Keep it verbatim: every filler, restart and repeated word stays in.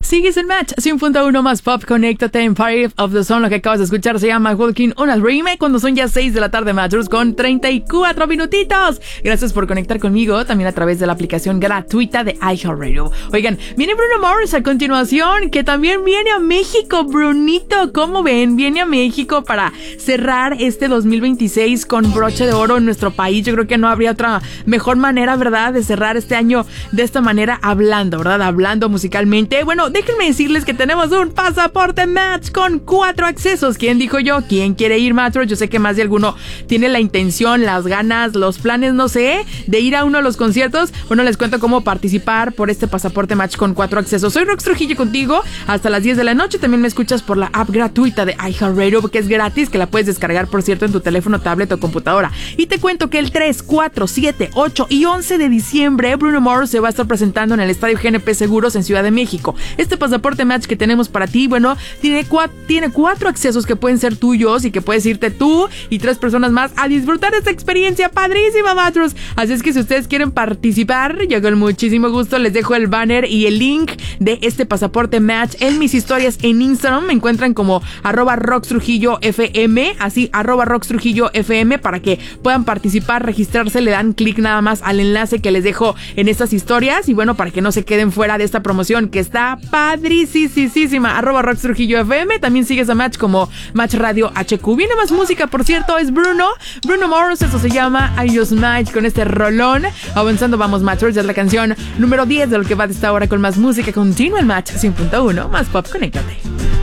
Sigues en Match cien punto uno más pop. Conéctate en Fire of the Sun. Lo que acabas de escuchar se llama Walking on a Dream, cuando son ya seis de la tarde, Matchers, con treinta y cuatro minutitos. Gracias por conectar conmigo también a través de la aplicación gratuita de iHeartRadio. Oigan, viene Bruno Mars a continuación, que también viene a México. Brunito, ¿cómo ven? Viene a México para cerrar este dos mil veintiséis con broche de oro en nuestro país. Yo creo que no habría otra mejor manera, ¿verdad?, de cerrar este año de esta manera, hablando, ¿verdad? Hablando musicalmente. Bueno, déjenme decirles que tenemos un pasaporte Match con cuatro accesos. ¿Quién dijo yo? ¿Quién quiere ir, Matchers? Yo sé que más de alguno tiene la intención, las ganas, los planes, no sé, de ir a uno de los conciertos. Bueno, les cuento cómo participar por este pasaporte Match con cuatro accesos. Soy Rox Trujillo contigo hasta las diez de la noche. También me escuchas por la app gratuita de iHeartRadio, que es gratis, que la puedes descargar, por cierto, en tu teléfono, tablet o computadora. Y te cuento que el tres, cuatro, siete, ocho y once de diciembre Bruno Mars se va a estar presentando en el Estadio G N P Seguros en Ciudad de México. Este pasaporte Match que tenemos para ti, bueno, tiene, cua- tiene cuatro accesos que pueden ser tuyos y que puedes irte tú y tres personas más a disfrutar de esta experiencia padrísima, Matros. Así es que si ustedes quieren participar, yo con muchísimo gusto les dejo el banner y el link de este pasaporte Match en mis historias en Instagram. Me encuentran como arroba Rox Trujillo F M, así arroba Rox Trujillo F M, para que puedan participar, registrarse. Le dan clic nada más al enlace que les dejo en estas historias y bueno, para que no se queden fuera de esta promoción que está padricísima. Arroba Rox Trujillo F M. También sigues a Match como Match Radio H Q. Viene más música, por cierto, es Bruno Bruno Mars, eso se llama I Just Might, con este rolón. Avanzando vamos, Matchers, es la canción número diez de lo que va de esta hora con más música continua en Match cien punto uno más pop. Conéctate.